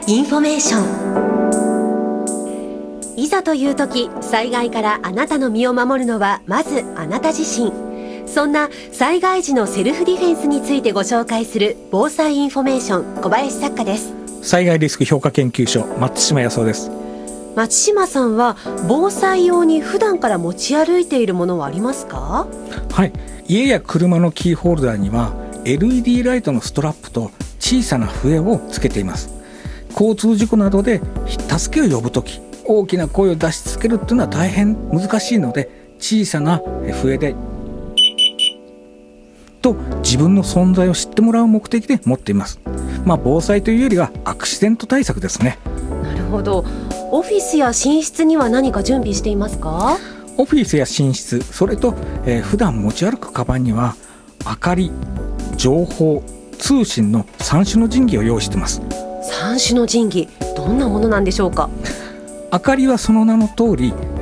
インフォメーション。いざという時、災害からあなたの身を守るのはまずあなた自身。そんな災害時のセルフディフェンスについてご紹介する防災インフォメーション、小林作家です。 災害リスク評価研究所、松島康夫です。 松島さんは防災用に普段から持ち歩いているものはありますか？ はい、家や車のキーホルダーには LED ライトのストラップと小さな笛をつけています。交通事故などで助けを呼ぶとき、大きな声を出し続けるっていうのは大変難しいので、小さな笛でと自分の存在を知ってもらう目的で持っています。防災というよりはアクシデント対策ですね。 なるほど。オフィスや寝室には何か準備していますか？ オフィスや寝室、それと、普段持ち歩くカバンには明かり、情報、通信の3種の神器を用意しています。 3種の神器、どんなものなんでしょうか？ 明かりはその名の通り、